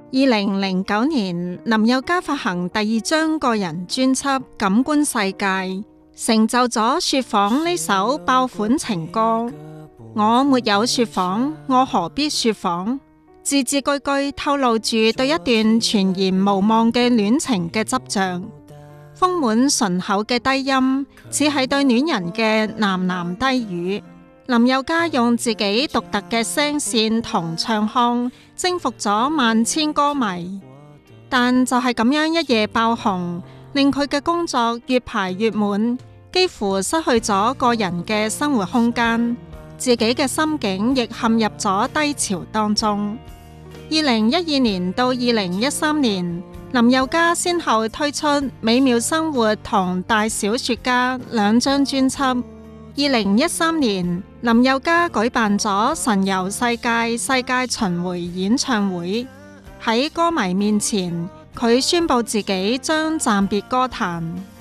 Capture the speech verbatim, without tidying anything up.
二零零九年，林宥嘉發行第二張個人專輯《感官世界》，成就咗《說謊》呢首爆款情歌。我沒有說謊，我何必說謊？字字句句透露住對一段全然無望嘅戀情嘅執着，豐滿醇厚嘅低音，似係對戀人嘅喃喃低語。林宥嘉用自己獨特嘅聲線同唱腔征服咗萬千歌迷，但就係咁樣一夜爆紅，令佢嘅工作越排越滿，幾乎失去咗個人嘅生活空間，自己嘅心境亦陷入咗低潮當中。二零一二年到二零一三年，林宥嘉先後推出《美妙生活》同《大小說家》兩張專輯。二零一三年，林宥嘉舉辦咗神遊世界世界巡迴演唱會，喺歌迷面前，佢宣布自己將暫別歌壇。